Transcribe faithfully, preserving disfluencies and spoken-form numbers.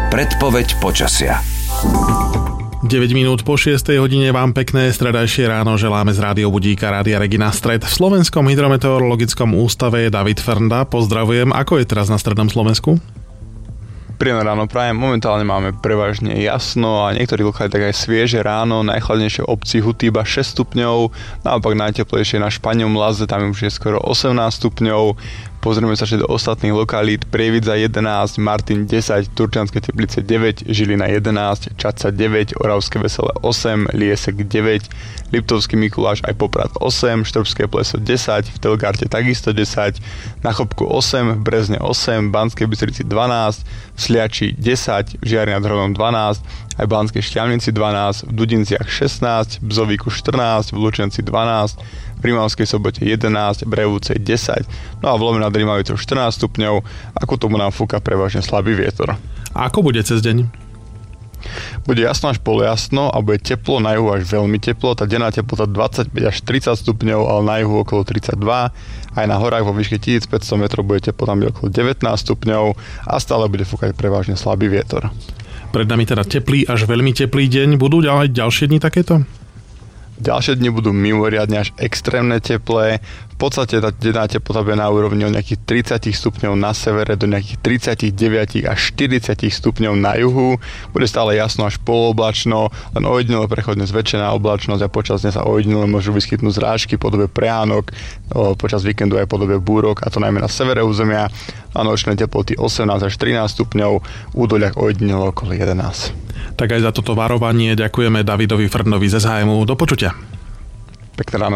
Predpoveď počasia. deväť minút po šiestej hodine vám pekné stredajšie ráno želáme z Rádio Budíka, Rádia Regina Stred. V Slovenskom hydrometeorologickom ústave je David Frnda. Pozdravujem. Ako je teraz na strednom Slovensku? Príjemné ráno prajem. Momentálne máme prevažne jasno a niektorí lokali tak aj svieže ráno. Najchladnejšie obci Huty iba šesť stupňov, naopak najteplejšie na Špaňom Laze, tam už je skoro osemnásť stupňov. Pozrieme sa ešte do ostatných lokalít. Prievidza jedenásť, Martin desať, Turčianske Teplice deväť, Žilina jedenásť, Čadca deväť, Oravské Veselé osem, Liesek deväť, Liptovský Mikuláš aj Poprad osem, Štrbské Pleso desať, v Telgarte takisto desať, na Chopku osem, v Brezne osem, v Banskej Bystrici dvanásť, v Sliači desať, v Žiari nad Hronom dvanásť, aj v Banskej Štiavnici dvanásť, v Dudinciach šestnásť, v Bzovíku štrnásť, v Lučianci dvanásť, v Rimavskej Sobote jedenásť, v Brevúcej desať, no a v Lome nad Rimavicou štrnásť stupňov, ako tomu nám fúka prevažne slabý vietor. A ako bude cez deň? Bude jasno až polojasno a bude teplo, na juhu až veľmi teplo, tá denná teplota dvadsaťpäť až tridsať stupňov, ale na juhu okolo tridsaťdva, aj na horách vo výške tisícpäťsto metrov bude teplo tam okolo devätnásť stupňov a stále bude fúkať prevažne slabý vietor. Pred nami teda teplý až veľmi teplý deň. Budú ďalej ďalšie dni takéto? Ďalšie dni budú mimoriadne až extrémne teplé. V podstate tá denná teplota bude na úrovni od nejakých tridsať stupňov na severe do nejakých tridsaťdeväť až štyridsať stupňov na juhu. Bude stále jasno až polooblačno, len ojedinele prechodne zväčšená oblačnosť a počas dňa sa ojedinele môžu vyskytnúť zrážky v podobe priánok, počas víkendu aj v podobe búrok, a to najmä na severe územia. A nočné teploty osemnásť až trinásť stupňov, v údoliach ojedinele okolo jedenásť. Tak aj za toto varovanie ďakujeme Davidovi Frndovi z es há emu. Do počutia. Pekné ráno.